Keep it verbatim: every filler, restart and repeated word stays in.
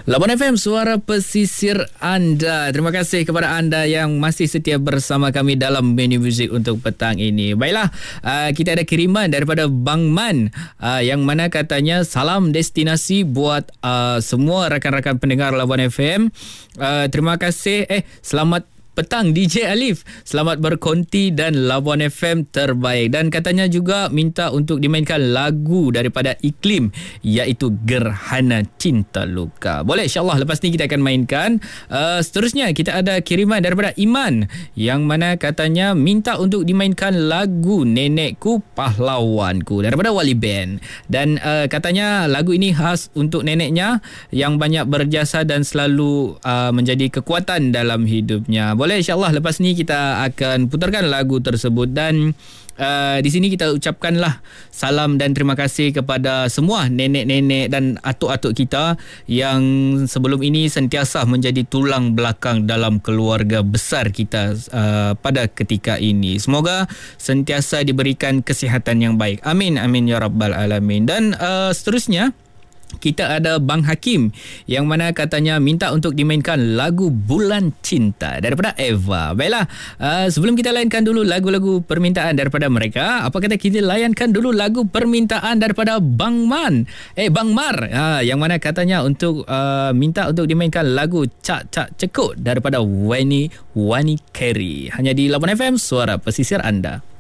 Labuan F M, suara pesisir anda. Terima kasih kepada anda yang masih setia bersama kami dalam menu muzik untuk petang ini. Baiklah, uh, kita ada kiriman daripada Bang Man, uh, yang mana katanya salam destinasi buat uh, semua rakan-rakan pendengar Labuan F M. Uh, terima kasih. Eh, selamat petang D J Alif, selamat berkonti dan Labuan F M terbaik. Dan katanya juga minta untuk dimainkan lagu daripada Iklim, iaitu Gerhana Cinta Luka. Boleh, insyaAllah lepas ni kita akan mainkan. uh, Seterusnya kita ada kiriman daripada Iman, yang mana katanya minta untuk dimainkan lagu Nenekku Pahlawanku daripada Wali Band. Dan uh, katanya lagu ini khas untuk neneknya yang banyak berjasa dan selalu uh, menjadi kekuatan dalam hidupnya. Boleh, insyaAllah lepas ni kita akan putarkan lagu tersebut. Dan uh, di sini kita ucapkanlah salam dan terima kasih kepada semua nenek-nenek dan atuk-atuk kita yang sebelum ini sentiasa menjadi tulang belakang dalam keluarga besar kita uh, pada ketika ini. Semoga sentiasa diberikan kesihatan yang baik. Amin, amin ya rabbal alamin. Dan uh, seterusnya kita ada Bang Hakim, yang mana katanya minta untuk dimainkan lagu Bulan Cinta daripada Eva. Baiklah, uh, sebelum kita layankan dulu lagu-lagu permintaan daripada mereka, apa kata kita layankan dulu lagu permintaan daripada Bang Man Eh Bang Mar, uh, yang mana katanya untuk uh, minta untuk dimainkan lagu Cak Cak Cekut daripada Wani Wani Carey. Hanya di Labuan F M, suara pesisir anda.